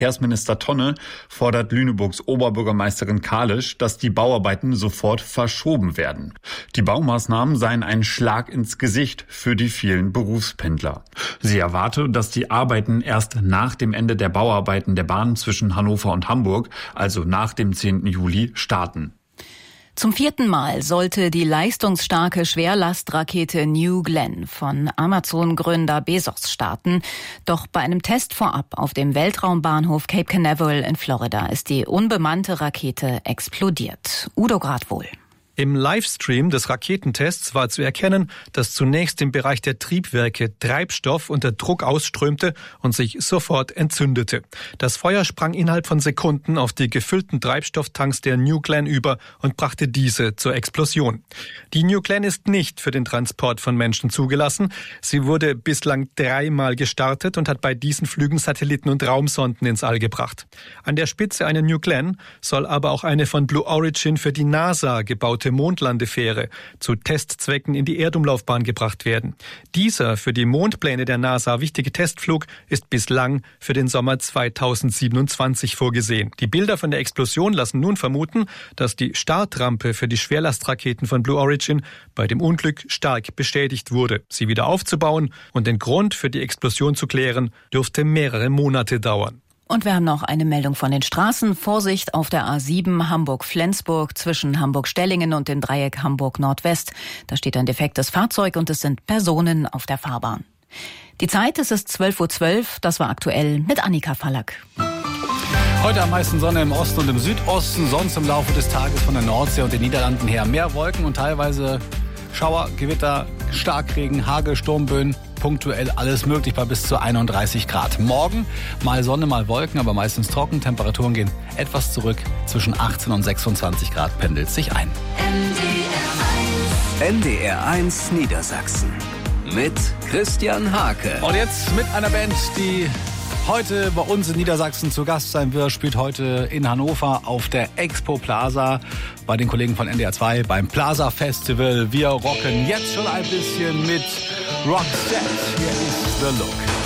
Verkehrsminister Tonne fordert Lüneburgs Oberbürgermeisterin Kalisch, dass die Bauarbeiten sofort verschoben werden. Die Baumaßnahmen seien ein Schlag ins Gesicht für die vielen Berufspendler. Sie erwarte, dass die Arbeiten erst nach dem Ende der Bauarbeiten der Bahn zwischen Hannover und Hamburg, also nach dem 10. Juli, starten. Zum 4. Mal sollte die leistungsstarke Schwerlastrakete New Glenn von Amazon-Gründer Bezos starten. Doch bei einem Test vorab auf dem Weltraumbahnhof Cape Canaveral in Florida ist die unbemannte Rakete explodiert. Udo Gradwohl. Im Livestream des Raketentests war zu erkennen, dass zunächst im Bereich der Triebwerke Treibstoff unter Druck ausströmte und sich sofort entzündete. Das Feuer sprang innerhalb von Sekunden auf die gefüllten Treibstofftanks der New Glenn über und brachte diese zur Explosion. Die New Glenn ist nicht für den Transport von Menschen zugelassen. Sie wurde bislang 3-mal gestartet und hat bei diesen Flügen Satelliten und Raumsonden ins All gebracht. An der Spitze einer New Glenn soll aber auch eine von Blue Origin für die NASA gebaute Mondlandefähre zu Testzwecken in die Erdumlaufbahn gebracht werden. Dieser für die Mondpläne der NASA wichtige Testflug ist bislang für den Sommer 2027 vorgesehen. Die Bilder von der Explosion lassen nun vermuten, dass die Startrampe für die Schwerlastraketen von Blue Origin bei dem Unglück stark beschädigt wurde. Sie wieder aufzubauen und den Grund für die Explosion zu klären, dürfte mehrere Monate dauern. Und wir haben noch eine Meldung von den Straßen. Vorsicht auf der A7 Hamburg-Flensburg zwischen Hamburg-Stellingen und dem Dreieck Hamburg-Nordwest. Da steht ein defektes Fahrzeug und es sind Personen auf der Fahrbahn. Die Zeit, es ist 12:12 Uhr. Das war aktuell mit Annika Fallack. Heute am meisten Sonne im Osten und im Südosten, sonst im Laufe des Tages von der Nordsee und den Niederlanden her mehr Wolken und teilweise Schauer, Gewitter, Starkregen, Hagel, Sturmböen. Punktuell alles möglich bei bis zu 31 Grad. Morgen mal Sonne, mal Wolken, aber meistens trocken. Temperaturen gehen etwas zurück. Zwischen 18 und 26 Grad pendelt sich ein. NDR 1 Niedersachsen mit Christian Hake. Und jetzt mit einer Band, die heute bei uns in Niedersachsen zu Gast sein wird, spielt heute in Hannover auf der Expo Plaza bei den Kollegen von NDR 2 beim Plaza Festival. Wir rocken jetzt schon ein bisschen mit Roxette. Hier ist The Look.